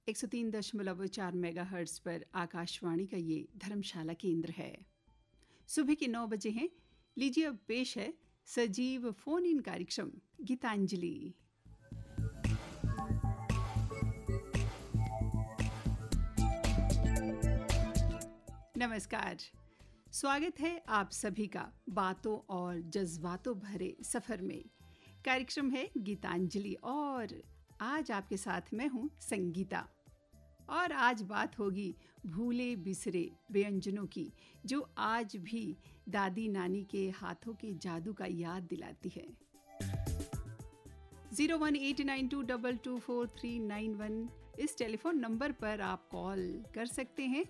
103.4 megahertz पर आकाशवाणी का ये धर्मशाला केंद्र है। सुबह के 9 बजे हैं। लीजिए अब पेश है सजीव फोन इन कार्यक्रम गीतांजलि। नमस्कार, स्वागत है आप सभी का बातों और जज्बातों भरे सफर में। कार्यक्रम है गीतांजलि और आज आपके साथ मैं हूं संगीता। और आज बात होगी भूले बिसरे व्यंजनों की, जो आज भी दादी नानी के हाथों के जादू का याद दिलाती है। 01892224391 इस टेलीफोन नंबर पर आप कॉल कर सकते हैं।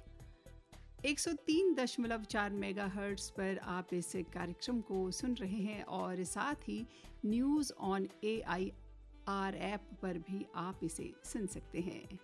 103.4 मेगाहर्ट्ज़ पर आप इस कार्यक्रम को सुन रहे हैं और साथ ही न्यूज़ ऑन AIR ऐप पर भी आप इसे सुन सकते हैं।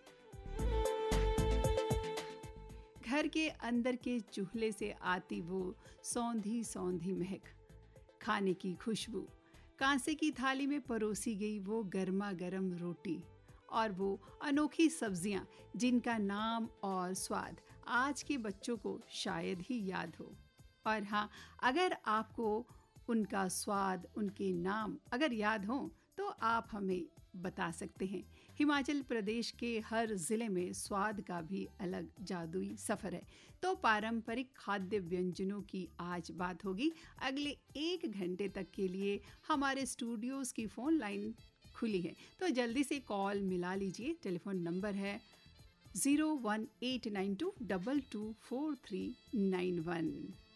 घर के अंदर के चूल्हे से आती वो सौंधी सौंधी महक, खाने की खुशबू, कांसे की थाली में परोसी गई वो गर्मा गर्म रोटी और वो अनोखी सब्जियां जिनका नाम और स्वाद आज के बच्चों को शायद ही याद हो। और हाँ, अगर आपको उनका स्वाद, उनके नाम अगर याद हो तो आप हमें बता सकते हैं। हिमाचल प्रदेश के हर ज़िले में स्वाद का भी अलग जादुई सफ़र है। तो पारंपरिक खाद्य व्यंजनों की आज बात होगी। अगले 1 घंटे तक के लिए हमारे स्टूडियोज़ की फ़ोन लाइन खुली है, तो जल्दी से कॉल मिला लीजिए। टेलीफोन नंबर है 01892224391।